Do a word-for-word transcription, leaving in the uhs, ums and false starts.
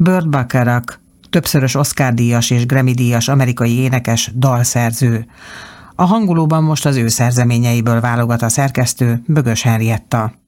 Burt Bacharach, többszörös Oscar-díjas és Grammy-díjas amerikai énekes, dalszerző. A hangulóban most az ő szerzeményeiből válogat a szerkesztő, Bögös Henrietta.